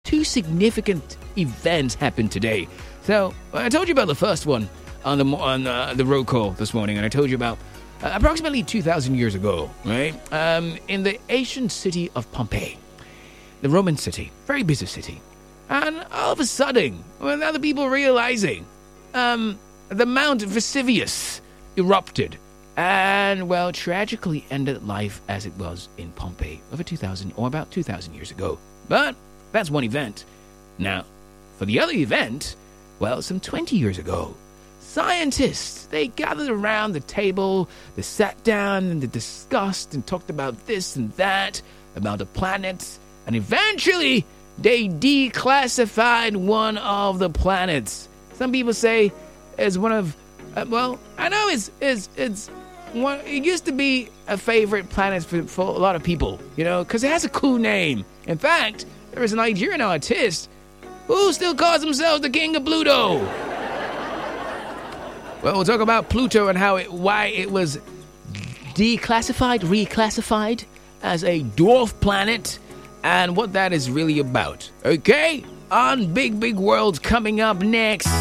two significant events happened today. So I told you about the first one on the roll call this morning, and I told you about approximately 2,000 years ago, right? In the ancient city of Pompeii, the Roman city, very busy city, and all of a sudden, when other people realizing, the Mount Vesuvius erupted, and well, tragically ended life as it was in Pompeii over 2,000 or about 2,000 years ago. But that's one event. Now, for the other event, well, some 20 years ago, scientists, they gathered around the table, they sat down and they discussed and talked about this and that, about the planets, and eventually they declassified one of the planets. Some people say it's one of, well, I know it's one. It used to be a favorite planet for a lot of people, you know, because it has a cool name. In fact, there is a Nigerian artist who still calls himself the King of Pluto. Well, we'll talk about Pluto and why it was reclassified as a dwarf planet, and what that is really about. Okay? On Big Worlds coming up next.